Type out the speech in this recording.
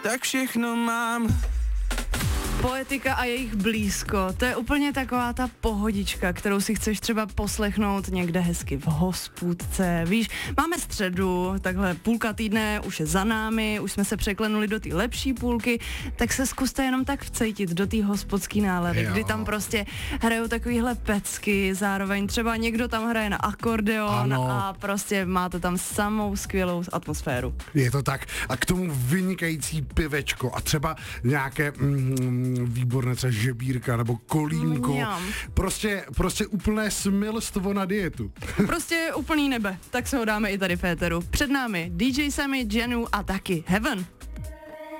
tak všechno mám. Poetika a jejich blízko, to je úplně taková ta pohodička, kterou si chceš třeba poslechnout někde hezky v hospůdce, víš, máme středu, takhle půlka týdne už je za námi, už jsme se překlenuli do té lepší půlky, tak se zkuste jenom tak vcejtit do té hospodský nálady, kdy tam prostě hrajou takovýhle pecky, zároveň třeba někdo tam hraje na akordeon a prostě máte tam samou skvělou atmosféru. Je to tak a k tomu vynikající pivečko a třeba nějaké výborné třeba žebírka nebo kolínko. Prostě úplné smilstvo na dietu. Prostě úplný nebe. Tak se ho dáme i tady v éteru. Před námi DJ Sammy, Jenu a taky Heaven.